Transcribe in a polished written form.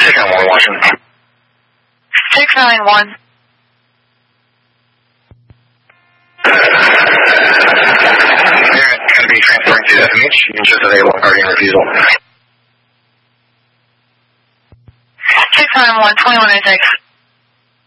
691 Washington. 691. Parent going to be transferring to FMH. You can just available guardian refusal. 691, 2106.